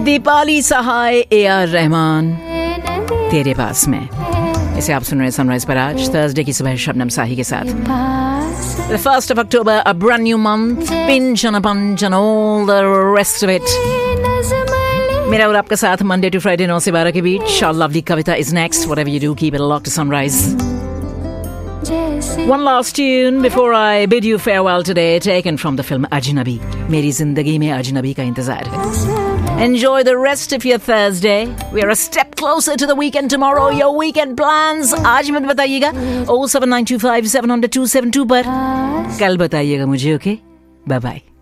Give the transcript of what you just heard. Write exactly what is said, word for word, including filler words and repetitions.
Deepali Sahay, A R Rahman, तेरे पास में। इसे आप सुन रहे हैं सनराइज पर आज थर्सडे की सुबह शबनम साही के साथ। The first of October, a brand new month, pinch and a punch and all the rest of it. मेरा और आपका साथ मंडे टू फ्राइडे नौ से बारह के बीच। Our lovely Kavita is next. Whatever you do, keep it locked to sunrise. One last tune before I bid you farewell today, taken from the film Ajnabi. मेरी जिंदगी में अजनबी का इंतजार है। Enjoy the rest of your Thursday. We are a step closer to the weekend tomorrow. Your weekend plans आज मत बताइएगा oh seven nine two five seven zero zero two seven two पर, कल बताइएगा मुझे, ओके? Bye bye.